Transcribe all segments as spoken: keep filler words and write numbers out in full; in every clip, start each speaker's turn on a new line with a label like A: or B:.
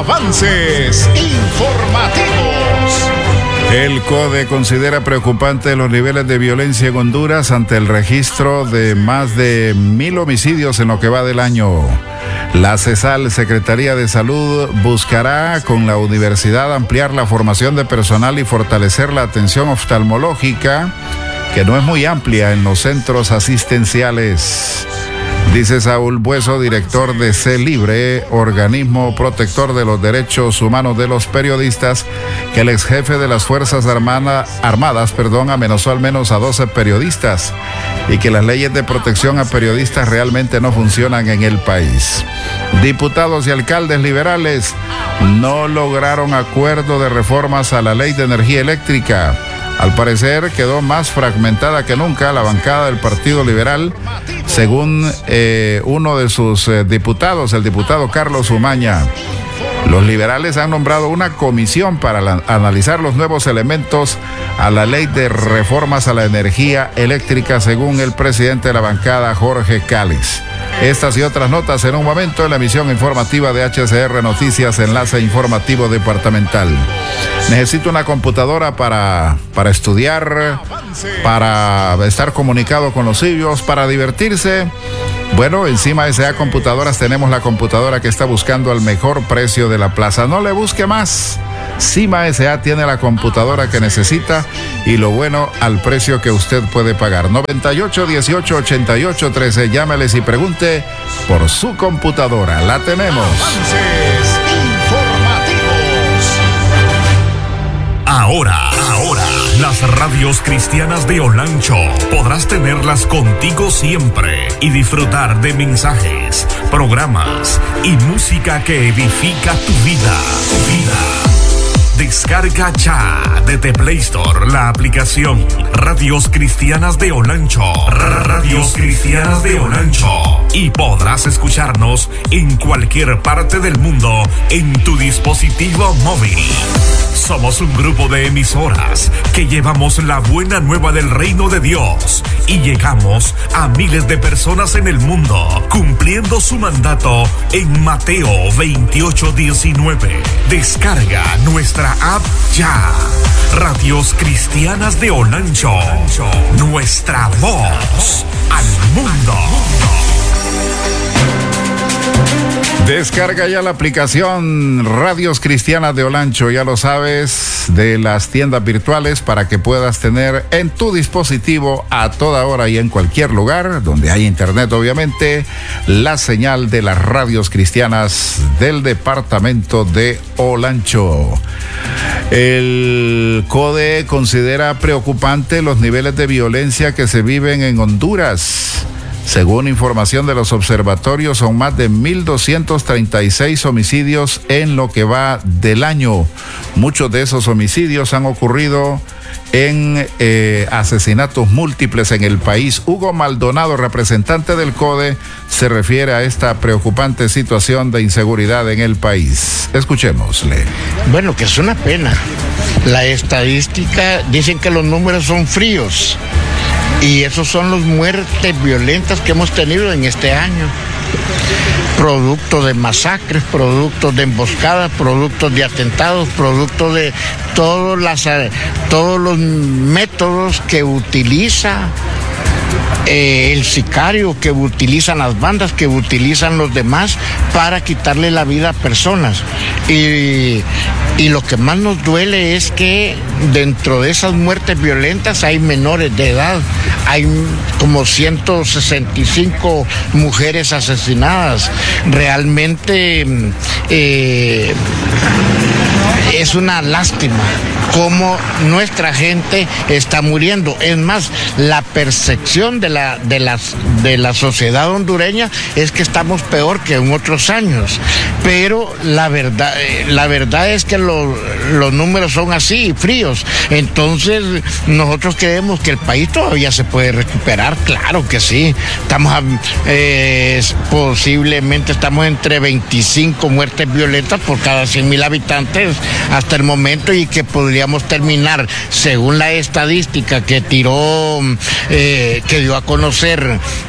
A: Avances informativos.
B: El CODE considera preocupante los niveles de violencia en Honduras ante el registro de más de mil homicidios en lo que va del año. La CESAL, Secretaría de Salud, buscará con la universidad ampliar la formación de personal y fortalecer la atención oftalmológica, que no es muy amplia en los centros asistenciales. Dice Saúl Bueso, director de C Libre, organismo protector de los derechos humanos de los periodistas, que el ex jefe de las Fuerzas Armada, Armadas perdón, amenazó al menos a doce periodistas y que las leyes de protección a periodistas realmente no funcionan en el país. Diputados y alcaldes liberales no lograron acuerdo de reformas a la ley de energía eléctrica. Al parecer quedó más fragmentada que nunca la bancada del Partido Liberal, según eh, uno de sus eh, diputados, el diputado Carlos Umaña. Los liberales han nombrado una comisión para la, analizar los nuevos elementos a la ley de reformas a la energía eléctrica, según el presidente de la bancada, Jorge Cáliz. Estas y otras notas en un momento en la emisión informativa de H C R Noticias, enlace informativo departamental. Necesito una computadora para, para estudiar, para estar comunicado con los suyos, para divertirse. Bueno, en Cima S A Computadoras tenemos la computadora que está buscando el mejor precio de la plaza. No le busque más. Cima S A tiene la computadora que necesita y lo bueno al precio que usted puede pagar. noventa y ocho, dieciocho, ochenta y ocho, trece. Llámeles y pregunte por su computadora. La tenemos.
A: Avances informativos.
C: Ahora, ahora, las radios cristianas de Olancho podrás tenerlas contigo siempre y disfrutar de mensajes, programas y música que edifica tu vida. Tu vida. Descarga ya desde Play Store la aplicación Radios Cristianas de Olancho. Radios Cristianas de Olancho. Y podrás escucharnos en cualquier parte del mundo en tu dispositivo móvil. Somos un grupo de emisoras que llevamos la buena nueva del reino de Dios y llegamos a miles de personas en el mundo, cumpliendo su mandato en Mateo veintiocho diecinueve. Descarga nuestra app ya. Radios Cristianas de Olancho. Nuestra voz al mundo.
B: Descarga ya la aplicación Radios Cristianas de Olancho, ya lo sabes, de las tiendas virtuales para que puedas tener en tu dispositivo a toda hora y en cualquier lugar donde hay internet, obviamente, la señal de las radios cristianas del departamento de Olancho. El CODE considera preocupante los niveles de violencia que se viven en Honduras. Según información de los observatorios, son más de mil doscientos treinta y seis homicidios en lo que va del año. Muchos de esos homicidios han ocurrido en eh, asesinatos múltiples en el país. Hugo Maldonado, representante del CODE, se refiere a esta preocupante situación de inseguridad en el país. Escuchémosle.
D: Bueno, que es una pena. La estadística, dicen que los números son fríos. Y esos son las muertes violentas que hemos tenido en este año. Producto de masacres, productos de emboscadas, productos de atentados, producto de todos, las, todos los métodos que utiliza eh, el sicario, que utilizan las bandas, que utilizan los demás para quitarle la vida a personas. Y, y lo que más nos duele es que dentro de esas muertes violentas hay menores de edad. Hay como ciento sesenta y cinco mujeres asesinadas. Realmente eh, es una lástima cómo nuestra gente está muriendo. Es más, la percepción de la, de las, de la sociedad hondureña es que estamos peor que en otros años. Pero la verdad, la verdad es que lo, los números son así, fríos. Entonces, nosotros creemos que el país todavía se puede recuperar. Claro que sí. Estamos eh, posiblemente estamos entre veinticinco muertes violentas por cada cien mil habitantes hasta el momento, y que podríamos terminar, según la estadística que tiró, eh, que dio a conocer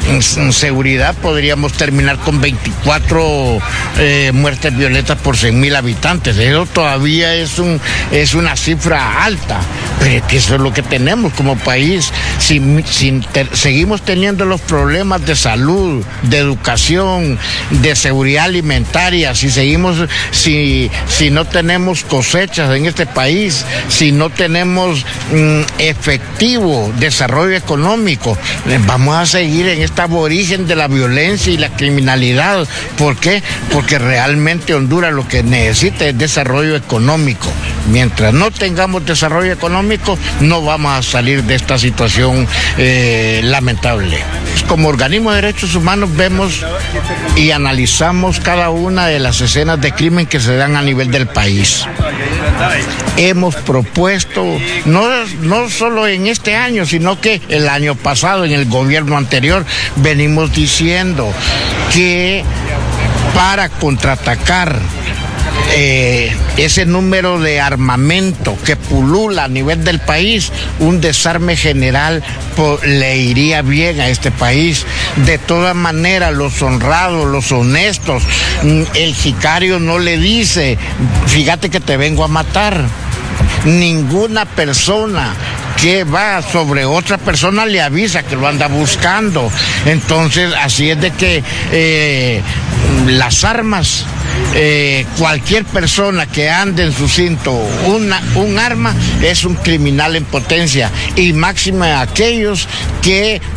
D: en seguridad podríamos terminar con veinticuatro eh, muertes violentas por cien mil habitantes. Eso todavía es, un, es una cifra alta, pero es que eso es lo que tenemos como país. Si, si te, seguimos teniendo los problemas de salud, de educación, de seguridad alimentaria, si seguimos, si, si no tenemos cosechas en este país, si no tenemos mm, efectivo desarrollo económico, vamos a seguir en este aborigen de la violencia y la criminalidad. ¿Por qué? Porque realmente Honduras lo que necesita es desarrollo económico. Mientras no tengamos desarrollo económico, no vamos a salir de esta situación eh, lamentable. Como organismo de derechos humanos vemos y analizamos cada una de las escenas de crimen que se dan a nivel del país. Hemos propuesto, no, no solo en este año, sino que el año pasado, en el gobierno anterior, venimos diciendo que para contraatacar Eh, ese número de armamento que pulula a nivel del país, un desarme general po, le iría bien a este país. De todas maneras, los honrados, los honestos, el sicario no le dice, fíjate que te vengo a matar. Ninguna persona que va sobre otra persona le avisa que lo anda buscando. Entonces, así es de que eh, las armas, eh, cualquier persona que ande en su cinto una, un arma es un criminal en potencia, y máxima aquellos que